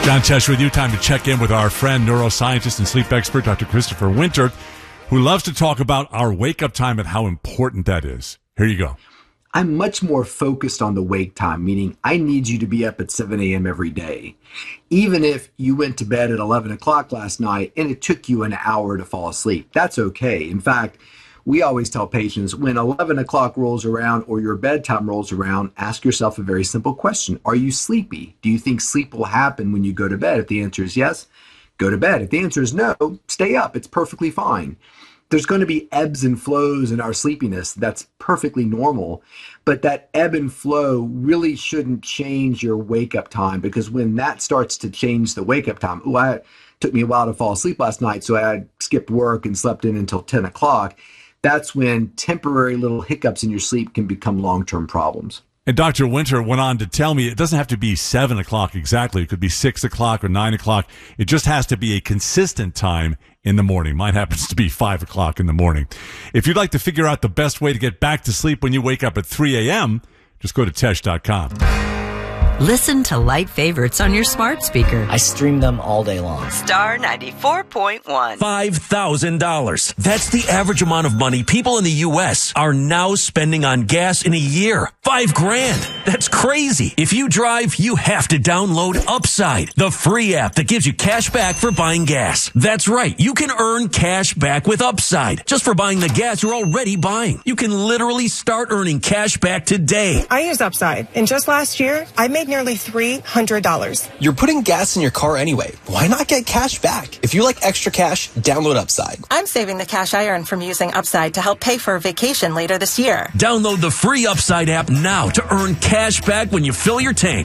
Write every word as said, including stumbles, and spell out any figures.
John Tesh with you. Time to check in with our friend, neuroscientist and sleep expert, Doctor Christopher Winter, who loves to talk about our wake-up time and how important that is. Here you go. I'm much more focused on the wake time, meaning I need you to be up at seven a.m. every day. Even if you went to bed at eleven o'clock last night and it took you an hour to fall asleep, that's okay. In fact, we always tell patients when eleven o'clock rolls around or your bedtime rolls around, ask yourself a very simple question. Are you sleepy? Do you think sleep will happen when you go to bed? If the answer is yes, go to bed. If the answer is no, stay up. It's perfectly fine. There's going to be ebbs and flows in our sleepiness. That's perfectly normal. But that ebb and flow really shouldn't change your wake-up time, because when that starts to change the wake-up time, oh, I, it took me a while to fall asleep last night, so I skipped work and slept in until ten o'clock. That's when temporary little hiccups in your sleep can become long-term problems. And Doctor Winter went on to tell me it doesn't have to be seven o'clock exactly. It could be six o'clock or nine o'clock. It just has to be a consistent time in the morning. Mine happens to be five o'clock in the morning. If you'd like to figure out the best way to get back to sleep when you wake up at three a.m., just go to Tesh dot com. Listen to Light Favorites on your smart speaker. I stream them all day long. Star ninety-four point one. five thousand dollars. That's the average amount of money people in the U S are now spending on gas in a year. Five grand. That's crazy. If you drive, you have to download Upside, the free app that gives you cash back for buying gas. That's right. You can earn cash back with Upside just for buying the gas you're already buying. You can literally start earning cash back today. I use Upside, and just last year, I made nearly three hundred dollars. You're putting gas in your car anyway. Why not get cash back? If you like extra cash, download Upside. I'm saving the cash I earn from using Upside to help pay for a vacation later this year. Download the free Upside app now to earn cash back when you fill your tank.